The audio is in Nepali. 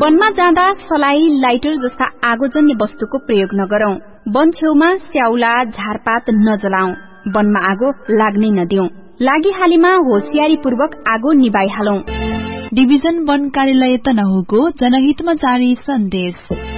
वनमा जाँदा सलाई, लाइटर जस्ता आगोजन्य वस्तुको प्रयोग नगरौं। वन छेउमा स्याउला, झारपात नजलाऊ। वनमा आगो लाग्नै नदिऊ। लागिहालेमा होशियारीपूर्वक आगो निभाइहालौं। डिभिजन वन कार्यालय तनहुको जनहितमा जारी सन्देश।